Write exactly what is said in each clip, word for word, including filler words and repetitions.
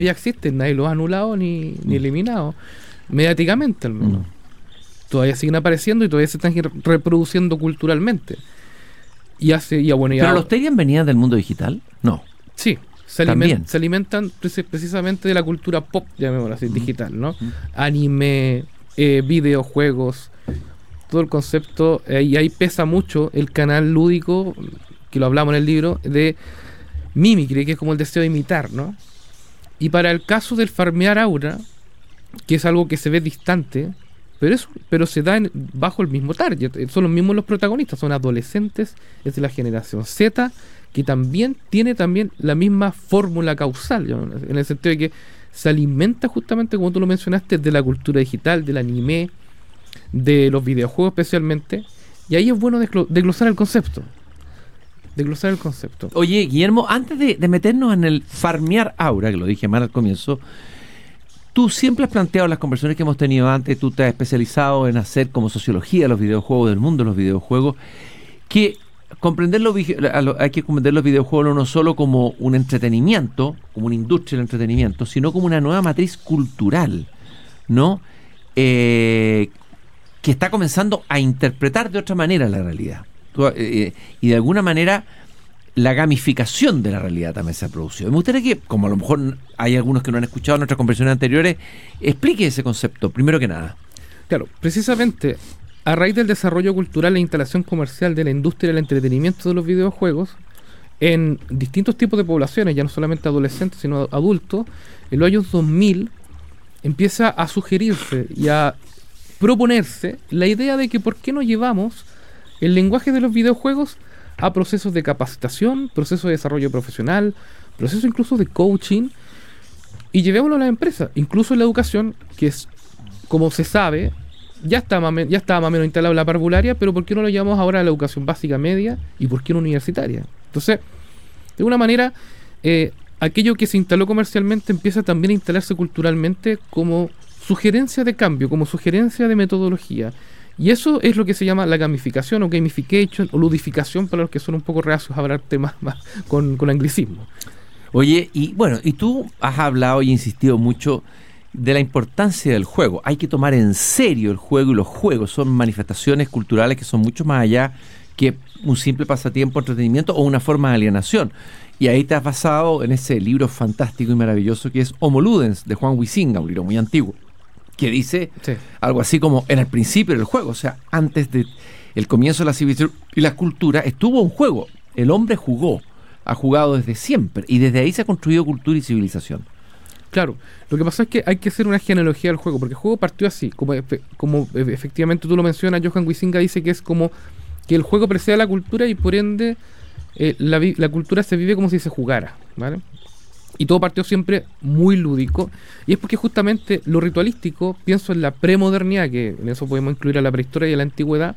ya existen, nadie los ha anulado ni, ni eliminado, mediáticamente al menos. Mm. Todavía siguen apareciendo y todavía se están reproduciendo culturalmente. Y hace, ya, bueno, ya, ¿Pero los Tedian venían del mundo digital? No. Sí, se, aliment, se alimentan precisamente de la cultura pop, llamémoslo así, mm. digital, ¿no? Mm. Anime, eh, videojuegos, todo el concepto, eh, y ahí pesa mucho el canal lúdico, que lo hablamos en el libro, de mimicry, que es como el deseo de imitar, ¿no? Y para el caso del farmear aura, que es algo que se ve distante, pero eso, pero se da en, bajo el mismo target, son los mismos los protagonistas, son adolescentes, es de la generación Z, que también tiene también la misma fórmula causal, ¿no? En el sentido de que se alimenta justamente, como tú lo mencionaste, de la cultura digital, del anime, de los videojuegos especialmente, y ahí es bueno desglosar el concepto. Desglosar el concepto. Oye, Guillermo, antes de, de meternos en el farmear aura, que lo dije mal al comienzo, tú siempre has planteado en las conversaciones que hemos tenido antes, tú te has especializado en hacer como sociología los videojuegos, del mundo de los videojuegos, que comprender los, hay que comprender los videojuegos no solo como un entretenimiento, como una industria del entretenimiento, sino como una nueva matriz cultural, ¿no? Eh, que está comenzando a interpretar de otra manera la realidad. Eh, y de alguna manera la gamificación de la realidad también se ha producido. Me gustaría que, como a lo mejor hay algunos que no han escuchado nuestras conversaciones anteriores, explique ese concepto, primero que nada. Claro, precisamente a raíz del desarrollo cultural e instalación comercial de la industria del entretenimiento de los videojuegos en distintos tipos de poblaciones, ya no solamente adolescentes sino adultos, en los años dos mil empieza a sugerirse y a proponerse la idea de que por qué no llevamos el lenguaje de los videojuegos a procesos de capacitación, procesos de desarrollo profesional, procesos incluso de coaching, y llevémoslo a las empresas, incluso en la educación, que es, como se sabe, ya está más, ya estaba más o menos instalado en la parvularia, pero ¿por qué no lo llevamos ahora a la educación básica media y por qué no universitaria? Entonces, de alguna manera, eh, aquello que se instaló comercialmente empieza también a instalarse culturalmente como sugerencia de cambio, como sugerencia de metodología. Y eso es lo que se llama la gamificación o gamification o ludificación para los que son un poco reacios a hablar temas más con, con anglicismo. Oye, y bueno, y tú has hablado y insistido mucho de la importancia del juego. Hay que tomar en serio el juego, y los juegos son manifestaciones culturales que son mucho más allá que un simple pasatiempo, entretenimiento o una forma de alienación. Y ahí te has basado en ese libro fantástico y maravilloso que es Homo Ludens, de Juan Huizinga, un libro muy antiguo, que dice sí. algo así como en el principio del juego, o sea, antes de el comienzo de la civilización y la cultura, estuvo un juego. El hombre jugó, ha jugado desde siempre, y desde ahí se ha construido cultura y civilización. Claro, lo que pasa es que hay que hacer una genealogía del juego, porque el juego partió así, como, como efectivamente tú lo mencionas, Johan Huizinga dice que es como que el juego precede a la cultura y por ende eh, la, la cultura se vive como si se jugara, ¿vale? Y todo partió siempre muy lúdico, y es porque justamente lo ritualístico, pienso en la premodernidad, que en eso podemos incluir a la prehistoria y a la antigüedad,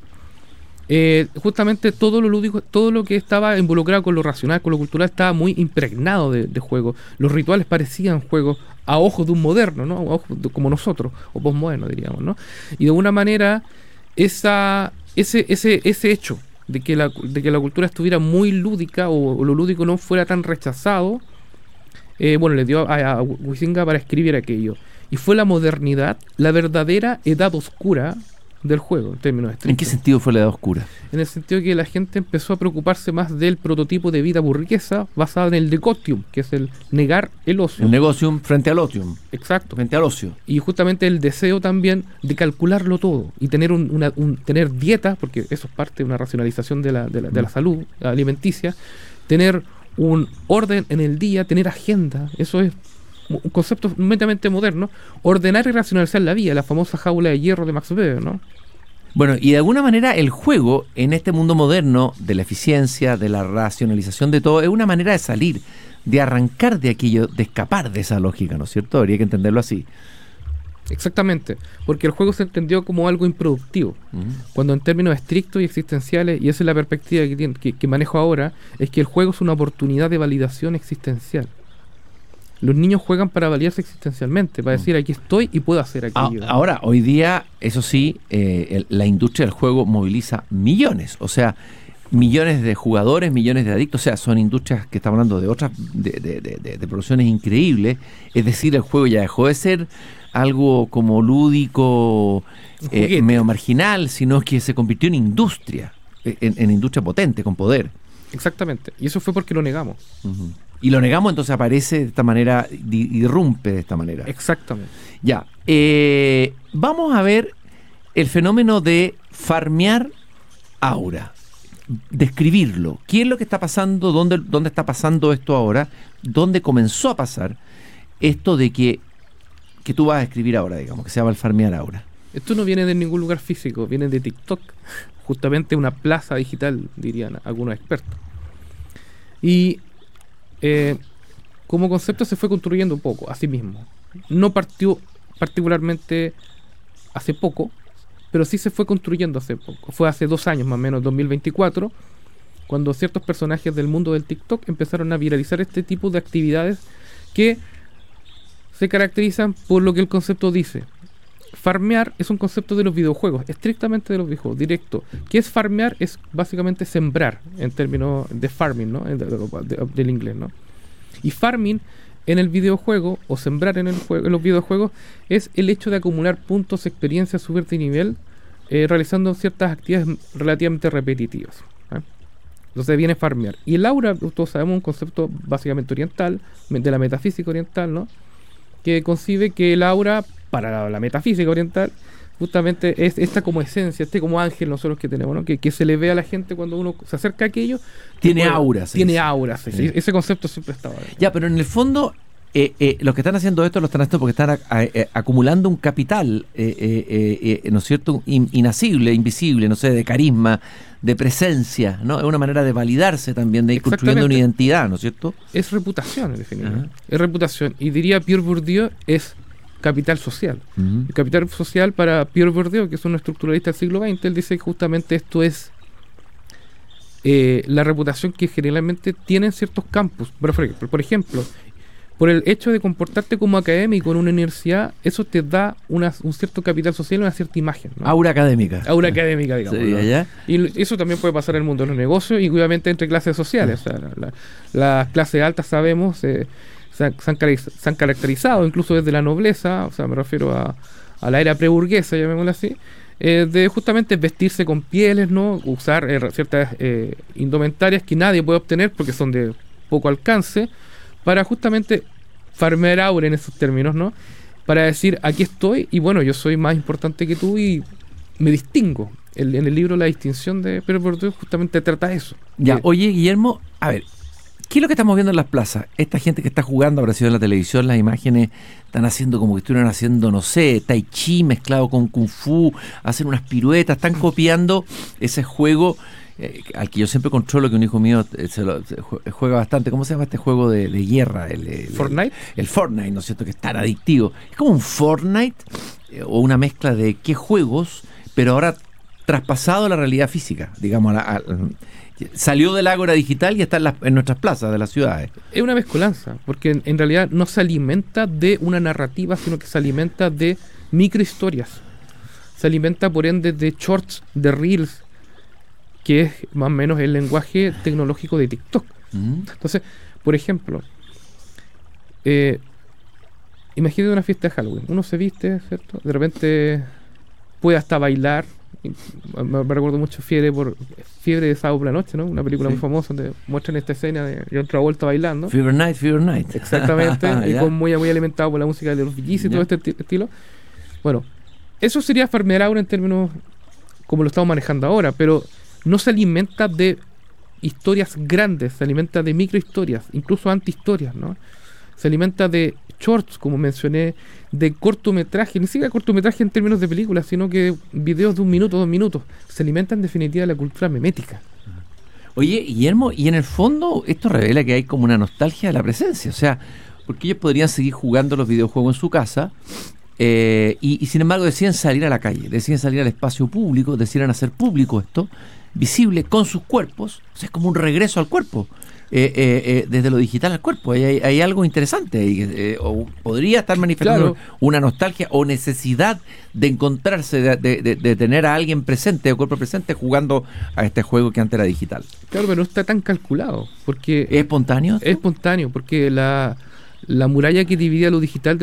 eh, justamente todo lo lúdico, todo lo que estaba involucrado con lo racional, con lo cultural, estaba muy impregnado de, de juego. Los rituales parecían juegos a ojos de un moderno, ¿no? A ojos de, como nosotros, o postmoderno diríamos, ¿no? Y de alguna manera, esa, ese, ese, ese hecho de que, la, de que la cultura estuviera muy lúdica, o, o lo lúdico no fuera tan rechazado, Eh, bueno, le dio a, a Huizinga para escribir aquello. Y fue la modernidad, la verdadera edad oscura del juego, en términos estrictos. ¿En qué sentido fue la edad oscura? En el sentido de que la gente empezó a preocuparse más del prototipo de vida burguesa basado en el decotium, que es el negar el ocio. El negocium frente al otium. Exacto. Frente al ocio. Y justamente el deseo también de calcularlo todo y tener un, una, un tener dieta, porque eso es parte de una racionalización de la, de la, de la salud alimenticia, tener un orden en el día, tener agenda, eso es un concepto netamente moderno, ordenar y racionalizar la vida, la famosa jaula de hierro de Max Weber, ¿no? Bueno, y de alguna manera el juego en este mundo moderno de la eficiencia, de la racionalización de todo, es una manera de salir, de arrancar de aquello, de escapar de esa lógica, ¿no es cierto? Habría que entenderlo así. Exactamente, porque el juego se entendió como algo improductivo, uh-huh. cuando en términos estrictos y existenciales, y esa es la perspectiva que, tiene, que, que manejo ahora, es que el juego es una oportunidad de validación existencial. Los niños juegan para validarse existencialmente, para uh-huh. decir aquí estoy y puedo hacer aquello. Ahora, hoy día, eso sí, eh, el, la industria del juego moviliza millones, o sea, millones de jugadores, millones de adictos, o sea, son industrias que estamos hablando de otras, de, de, de, de, de producciones increíbles, es decir, el juego ya dejó de ser algo como lúdico, eh, medio marginal, sino que se convirtió en industria, en, en industria potente, con poder. Exactamente, y eso fue porque lo negamos. Uh-huh. Y lo negamos, entonces aparece de esta manera, di, irrumpe de esta manera. Exactamente. Ya, eh, vamos a ver el fenómeno de farmear aura. Describirlo. ¿Qué es lo que está pasando? ¿Dónde, dónde está pasando esto ahora? ¿Dónde comenzó a pasar esto de que, que tú vas a escribir ahora, digamos, que se llama el farmear aura? Esto no viene de ningún lugar físico, viene de TikTok. Justamente una plaza digital, dirían algunos expertos. Y eh, como concepto se fue construyendo un poco, a sí mismo. No partió particularmente hace poco, pero sí se fue construyendo hace poco. Fue hace dos años más o menos, dos mil veinticuatro, cuando ciertos personajes del mundo del TikTok empezaron a viralizar este tipo de actividades que se caracterizan por lo que el concepto dice. Farmear es un concepto de los videojuegos, estrictamente de los videojuegos, directo. ¿Qué es farmear? Es básicamente sembrar, en términos de farming, ¿no? De, de, de, del inglés, ¿no? Y farming en el videojuego, o sembrar en, el juego, en los videojuegos, es el hecho de acumular puntos, experiencias, subir de nivel, eh, realizando ciertas actividades relativamente repetitivas. ¿eh? Entonces viene farmear. Y el aura, todos sabemos, un concepto básicamente oriental, de la metafísica oriental, ¿no? Que concibe que el aura, para la, la metafísica oriental, justamente es esta como esencia, este como ángel nosotros que tenemos, ¿no? Que, que se le ve a la gente cuando uno se acerca a aquello. Tiene bueno, auras. Tiene auras. Sí. Sí. Ese concepto siempre estaba ahí. Ya, pero en el fondo, eh, eh, los que están haciendo esto lo están haciendo porque están a, a, a, acumulando un capital, eh, eh, eh, ¿no es cierto?, In, inasible, invisible, no sé, de carisma, de presencia, ¿no? Es una manera de validarse también, de ir construyendo una identidad, ¿no es cierto? Es reputación, en definitiva. Uh-huh. Es reputación. Y diría Pierre Bourdieu, es capital social. Uh-huh. El capital social para Pierre Bourdieu, que es un estructuralista del siglo veinte, él dice que justamente esto es eh, la reputación que generalmente tienen ciertos campus. Por ejemplo, por ejemplo, por el hecho de comportarte como académico en una universidad, eso te da una, un cierto capital social, una cierta imagen, ¿no? Aura académica. Aura académica, digamos. Sí, ¿no? allá. Y eso también puede pasar en el mundo de los negocios y obviamente entre clases sociales. Uh-huh. O sea, la, la, las clases altas, sabemos, eh, se, han, se, han se han caracterizado incluso desde la nobleza, o sea, me refiero a, a la era preburguesa, llamémosla así, eh, de justamente vestirse con pieles, ¿no? Usar eh, ciertas eh, indumentarias que nadie puede obtener porque son de poco alcance, para justamente farmear aura en esos términos, ¿no? Para decir, aquí estoy y bueno, yo soy más importante que tú y me distingo. El, en el libro La distinción de Pierre Bourdieu justamente trata eso. Ya, que, oye, Guillermo, a ver, ¿qué es lo que estamos viendo en las plazas? Esta gente que está jugando, habrá sido en la televisión, las imágenes están haciendo como que estuvieran haciendo, no sé, tai chi mezclado con kung fu, hacen unas piruetas, están copiando ese juego eh, al que yo siempre controlo, que un hijo mío eh, se lo, se juega bastante. ¿Cómo se llama este juego de, de guerra? El, el, ¿Fortnite? El, el Fortnite, ¿no es cierto? Que es tan adictivo. Es como un Fortnite eh, o una mezcla de qué juegos, pero ahora traspasado a la realidad física, digamos, a la, a, salió del ágora digital y está en, las, en nuestras plazas de las ciudades. Es una mezcolanza, porque en, en realidad no se alimenta de una narrativa, sino que se alimenta de microhistorias. Se alimenta, por ende, de shorts, de reels, que es más o menos el lenguaje tecnológico de TikTok. Mm. Entonces, por ejemplo, eh, imagínate una fiesta de Halloween. Uno se viste, ¿cierto? De repente puede hasta bailar. Me, me recuerdo mucho Fiebre por Fiebre de Sábado por la Noche, ¿no? Una película sí. muy famosa donde muestran esta escena de John Travolta bailando. Fever Night, Fever Night. Exactamente. Y con muy, muy alimentado por la música de los Bee Gees y todo este t- estilo. Bueno, eso sería farmear aura en términos como lo estamos manejando ahora, pero no se alimenta de historias grandes, se alimenta de microhistorias, incluso antihistorias, ¿no? Se alimenta de shorts, como mencioné, de cortometraje, ni siquiera cortometraje en términos de películas, sino que videos de un minuto, dos minutos. Se alimenta en definitiva de la cultura memética. Oye, Guillermo, y en el fondo esto revela que hay como una nostalgia de la presencia, o sea, porque ellos podrían seguir jugando los videojuegos en su casa, eh, y, y sin embargo deciden salir a la calle, deciden salir al espacio público, deciden hacer público esto, visible con sus cuerpos, o sea, es como un regreso al cuerpo. eh, eh, eh, desde lo digital al cuerpo. Hay, hay, hay algo interesante ahí. Eh, o podría estar manifestando Claro. una nostalgia o necesidad de encontrarse, de, de, de, de tener a alguien presente, o cuerpo presente, jugando a este juego que antes era digital. Claro, pero no está tan calculado, porque ¿Es espontáneo? es espontáneo, porque la, la muralla que dividía lo digital